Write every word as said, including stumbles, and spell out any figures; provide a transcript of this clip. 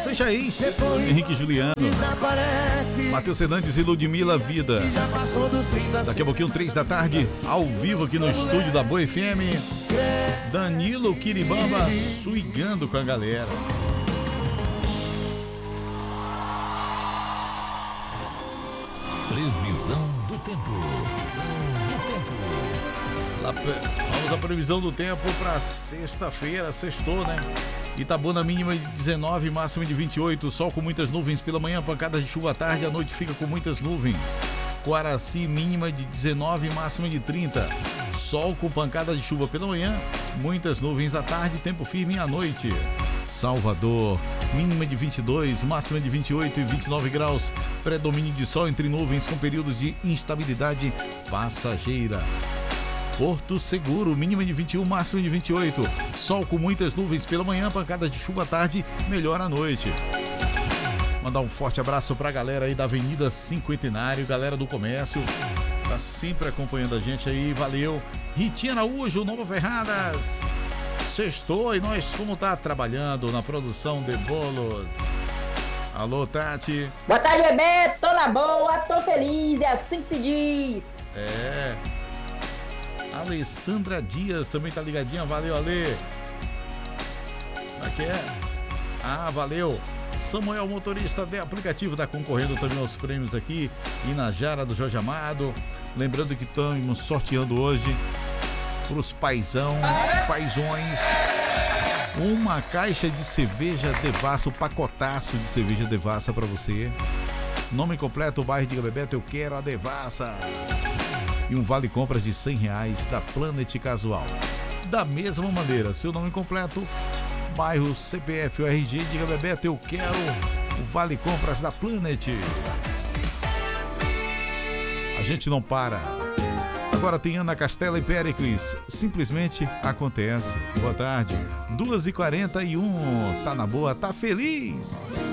Seja ex, Henrique Juliano, Matheus Fernandes e Ludmila Vida. Daqui a pouquinho, três da tarde, ao vivo aqui no estúdio da Boa F M. Danilo Kiribamba suigando com a galera. Previsão do tempo. Previsão do tempo. Lá, vamos à previsão do tempo para sexta-feira, sextou, né? Itabuna mínima de dezenove, máxima de vinte e oito. Sol com muitas nuvens pela manhã, pancadas de chuva à tarde, à noite fica com muitas nuvens. Coaraci mínima de dezenove, máxima de trinta. Sol com pancadas de chuva pela manhã, muitas nuvens à tarde, tempo firme à noite. Salvador, mínima de vinte e dois, máxima de vinte e oito e vinte e nove graus. Predomínio de sol entre nuvens com períodos de instabilidade passageira. Porto Seguro, mínima de vinte e um, máxima de vinte e oito. Sol com muitas nuvens pela manhã, pancadas de chuva à tarde, melhor à noite. Mandar um forte abraço pra galera aí da Avenida Cinquentenário, galera do comércio. Tá sempre acompanhando a gente aí, valeu. Ritinha Araújo, Nova Ferradas. Sextou e nós vamos estar trabalhando na produção de bolos. Alô, Tati. Boa tarde, bebê. Tô na boa, tô feliz, é assim que se diz. É. Alessandra Dias também tá ligadinha, valeu, Ale. Aqui é. Ah, valeu. Samuel, motorista de aplicativo, tá concorrendo também aos prêmios aqui. Inajara do Jorge Amado. Lembrando que estamos sorteando hoje pros paizão, paizões, uma caixa de cerveja Devassa, um pacotaço de cerveja Devassa pra você. Nome completo, bairro de Bebeto, eu quero a Devassa. E um vale compras de cem reais da Planet Casual. Da mesma maneira, seu nome completo, bairro, C P F, o R G, diga Bebeto, eu quero o vale compras da Planet. A gente não para. Agora tem Ana Castela e Péricles. Simplesmente acontece. Boa tarde. duas e quarenta e um. Tá na boa, tá feliz.